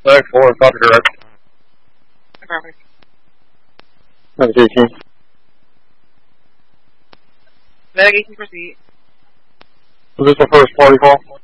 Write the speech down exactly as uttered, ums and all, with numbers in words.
Flag four, copy direct. Perfect. Medic eighteen. Medic eighteen, proceed. Was this the first party call?